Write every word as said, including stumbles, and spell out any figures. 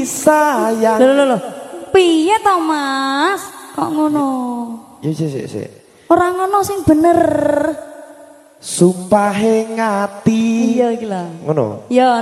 sayang. Lho lho lho. Piye to, Mas? Kok ngono? Ya sik sik sik. Ora ngono sing bener. Sumpahe ngati. Iya iki lho. Ngono. Ya